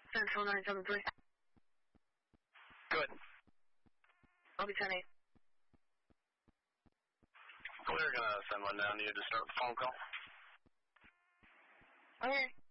Central 973. Good. I'll be 10-8. We're going to send one down to you to start the phone call. Okay.